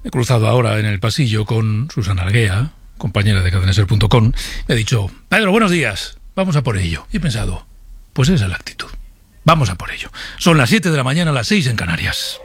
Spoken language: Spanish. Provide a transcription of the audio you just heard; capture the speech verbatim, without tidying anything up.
he cruzado ahora en el pasillo con Susana Arguea, compañera de cadenaser punto com. Me ha dicho: Pedro, buenos días, vamos a por ello. Y he pensado, pues esa es la actitud. Vamos a por ello. Son las siete de la mañana, las seis en Canarias.